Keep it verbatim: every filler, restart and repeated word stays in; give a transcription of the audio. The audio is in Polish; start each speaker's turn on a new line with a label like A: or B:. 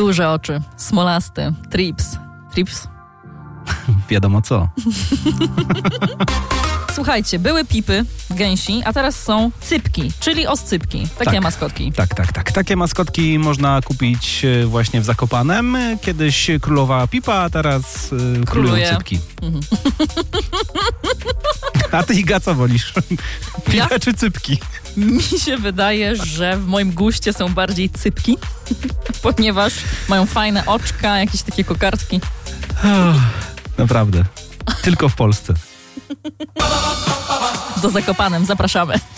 A: Duże oczy, smolasty, trips. Trips?
B: Wiadomo co.
A: Słuchajcie, były pipy, gęsi, a teraz są cypki, czyli oscypki. Takie
B: tak,
A: maskotki.
B: Tak, tak, tak. Takie maskotki można kupić właśnie w Zakopanem. Kiedyś królowała pipa, a teraz Króluje. królują cypki. Mhm. A ty, Iga, co wolisz? Pipę ja? czy cypki?
A: Mi się wydaje, że w moim guście są bardziej cypki, ponieważ mają fajne oczka, jakieś takie kokardki.
B: Oh, naprawdę. Tylko w Polsce.
A: Do Zakopanem zapraszamy.